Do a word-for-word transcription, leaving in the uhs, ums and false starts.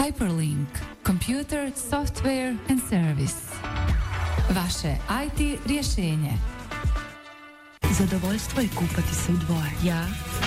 Hyperlink, Computer, Software and Service. Vaše I T rješenje. Zadovoljstvo je kupati se u dvoje. Ja